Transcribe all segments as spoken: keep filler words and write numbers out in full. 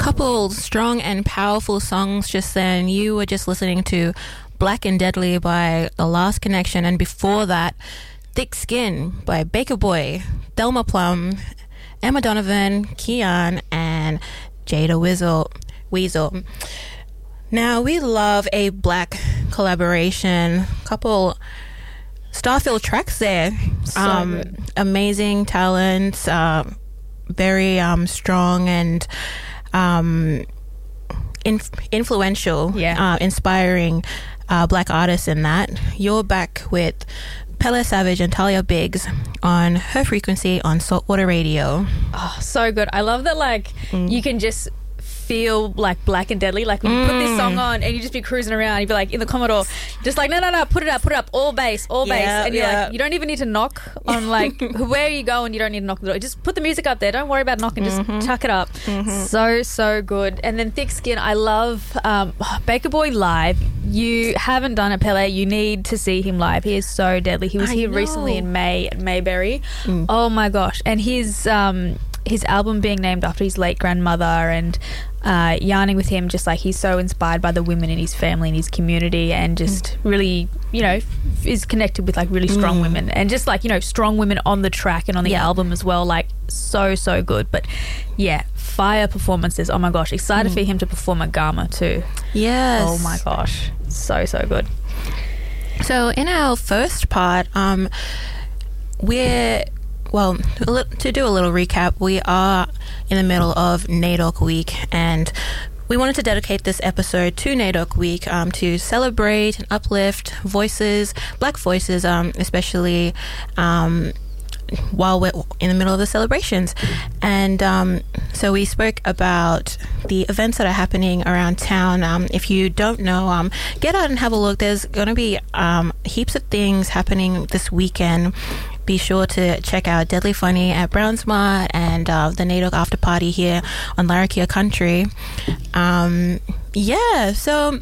Couple strong and powerful songs just then. You were just listening to Black and Deadly by The Last Connection, and before that, Thick Skin by Baker Boy, Thelma Plum, Emma Donovan, Kian, and Jada Weasel. Weasel. Now, we love a black collaboration. Couple star-filled tracks there. So um, good. Amazing talents, uh, very um, strong and um, inf- influential, Yeah. uh, inspiring uh, black artists in that. You're back with Pele Savage and Talia Biggs on Her Frequency on Saltwater Radio. Oh, so good. I love that, like, Mm. you can just feel like Black and Deadly. Like, when you put this song on and you just be cruising around, you'd be like in the Commodore, just like, no, no, no, put it up, put it up, all bass, all bass. Yeah, And you're yeah. like, you don't even need to knock on, like, where you go, and you don't need to knock the door. Just put the music up there. Don't worry about knocking. Just chuck it up. So, so good. And then Thick Skin, I love um, Baker Boy live. You haven't done it, Pele. You need to see him live. He is so deadly. He was I here know. recently in May at Mayberry. Oh my gosh. And his um, his album being named after his late grandmother, and uh, yarning with him, just like, he's so inspired by the women in his family and his community, and just really, you know, f- is connected with like really strong Mm. women, and just like, you know, strong women on the track and on the Yeah. album as well. Like, so, so good. But yeah, fire performances. Oh my gosh. Excited for him to perform at Gama too. Yes. Oh my gosh. So, so good. So in our first part, um, we're, well, a li- to do a little recap, we are in the middle of NAIDOC Week, and we wanted to dedicate this episode to NAIDOC Week um, to celebrate and uplift voices, black voices, um, especially um, while we're in the middle of the celebrations. And um, so we spoke about the events that are happening around town. Um, if you don't know, um, get out and have a look. There's going to be um, heaps of things happening this weekend. Be sure to check out Deadly Funny at Brownsmart and uh, the NAIDOC After Party here on Larrakia Country. Um, yeah, so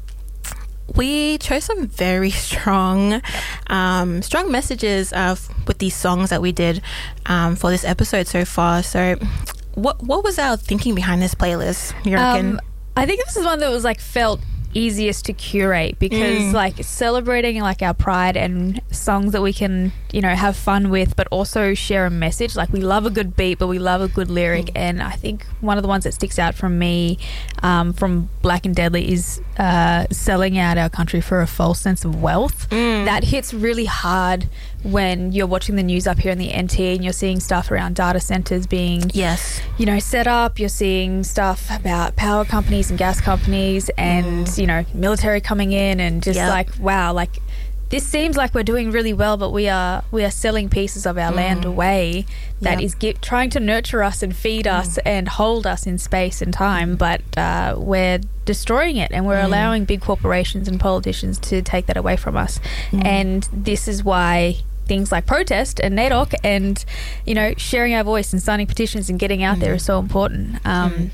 we chose some very strong um, strong messages uh, f- with these songs that we did um, for this episode so far. So what what was our thinking behind this playlist, you reckon? Um, I think this is one that was like felt easiest to curate, because Mm. like celebrating like our pride and songs that we can, you know, have fun with, but also share a message. Like, we love a good beat, but we love a good lyric. Mm. And I think one of the ones that sticks out from me um, from Black and Deadly is uh, selling out our country for a false sense of wealth. Mm. That hits really hard when you're watching the news up here in the N T and you're seeing stuff around data centers being, Yes. you know, set up. You're seeing stuff about power companies and gas companies, and, you know, military coming in, and just Yep. like, wow, like, this seems like we're doing really well, but we are we are selling pieces of our land away that Yep. is gi- trying to nurture us and feed us and hold us in space and time, but uh, we're destroying it, and we're allowing big corporations and politicians to take that away from us. And this is why things like protest and NAIDOC and, you know, sharing our voice and signing petitions and getting out there is so important. Um,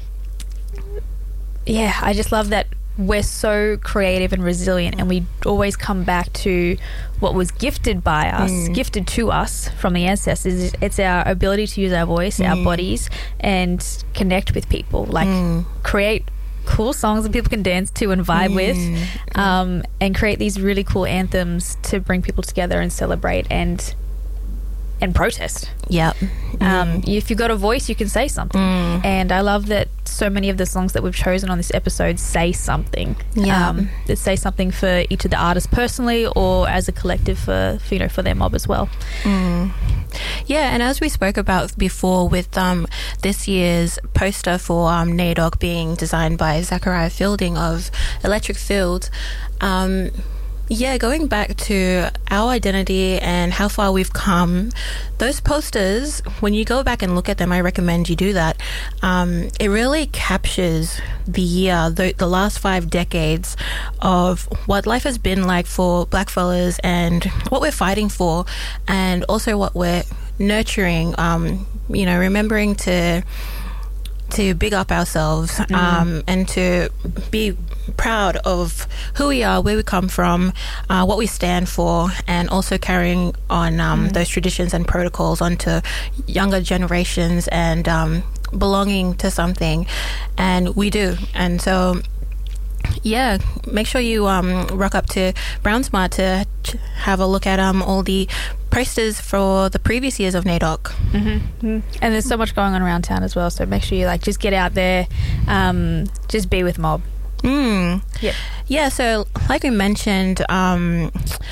yeah, I just love that we're so creative and resilient, and we always come back to what was gifted by us, gifted to us from the ancestors. It's our ability to use our voice, our bodies, and connect with people. Like, create cool songs that people can dance to and vibe with, um, and create these really cool anthems to bring people together and celebrate and and protest. Yep. Um, if you've got a voice, you can say something. And I love that so many of the songs that we've chosen on this episode say something. Yeah. Um, that say something for each of the artists personally, or as a collective for, for you know, for their mob as well. Yeah, and as we spoke about before with um, this year's poster for um, NAIDOC being designed by Zachariah Fielding of Electric Field, um, yeah, going back to our identity and how far we've come, those posters, when you go back and look at them, I recommend you do that. Um, it really captures the year, the, the last five decades of what life has been like for black fellas and what we're fighting for, and also what we're nurturing, um, you know, remembering to to big up ourselves, um, and to be proud of who we are, where we come from, uh, what we stand for, and also carrying on um, those traditions and protocols onto younger generations, and um, belonging to something. and we do. And so, yeah, make sure you um, rock up to Brownsmart to ch- have a look at um, all the posters for the previous years of NAIDOC. Mm-hmm. And there's so much going on around town as well, so make sure you like just get out there, um, just be with Mob. Mm. Yep. Yeah, so like we mentioned, um,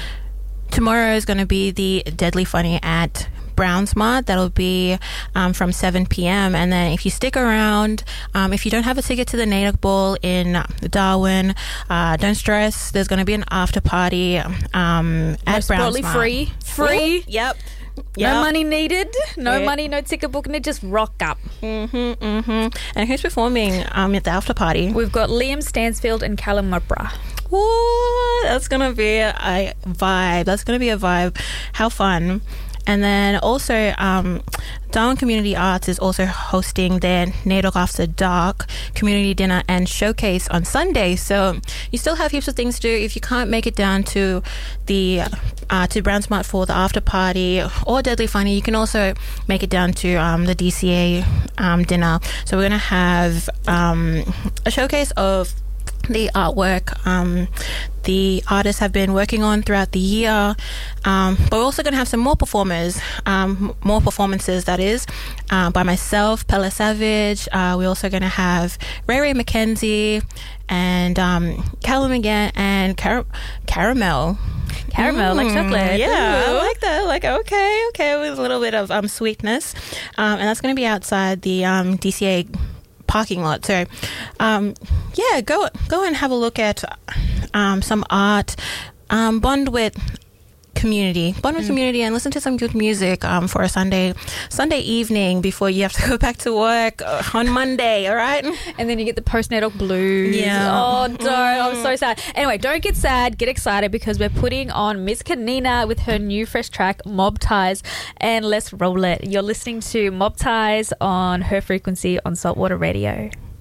tomorrow is going to be the Deadly Funny at Brownsmart. That'll be um, from seven p.m. And then if you stick around, um, if you don't have a ticket to the NAIDOC Ball in Darwin, uh, don't stress. There's going to be an after party um, at Most Brownsmart. free. Free. Ooh, yep. No Yep. money needed. No Yeah. money, no ticket booking it. Just rock up. Mm-hmm, mm-hmm. And who's performing um, at the after party? We've got Liam Stansfield and Callum Mubra. Ooh, that's going to be a vibe. That's going to be a vibe. How fun. And then also, um, Darwin Community Arts is also hosting their NAIDOC After Dark community dinner and showcase on Sunday. So you still have heaps of things to do. If you can't make it down to the uh, to Brownsmart for the after party or Deadly Funny, you can also make it down to um, the D C A um, dinner. So we're going to have um, a showcase of the artwork um, the artists have been working on throughout the year, um, but we're also going to have some more performers, um, more performances that is, uh, by myself, Pella Savage. Uh, we're also going to have Ray Ray McKenzie and um, Callum again and Car- Caramel. Caramel, like chocolate. Yeah, Ooh. I like that. Like, okay, okay, with a little bit of um, sweetness. Um, and that's going to be outside the um, D C A parking lot. So um yeah go go and have a look at um some art, um bond with community bond with mm. community and listen to some good music um for a Sunday Sunday evening before you have to go back to work on Monday. All right, and then you get the postnatal blues. Yeah. Oh, don't. I'm so sad. Anyway, don't get sad. Get excited because we're putting on Miss Kanina with her new fresh track, Mob Ties, and let's roll it. You're listening to Mob Ties on Her Frequency on Saltwater Radio.